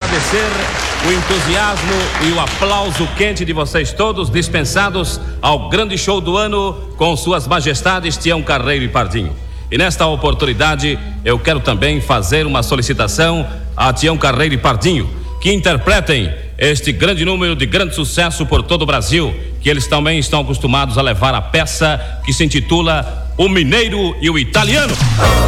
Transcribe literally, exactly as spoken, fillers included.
agradecer o entusiasmo e o aplauso quente de vocês todos, dispensados ao grande show do ano com suas majestades Tião Carreiro e Pardinho. E nesta oportunidade eu quero também fazer uma solicitação a Tião Carreiro e Pardinho, que interpretem este grande número de grande sucesso por todo o Brasil, que eles também estão acostumados a levar a peça que se intitula O Mineiro e o Italiano.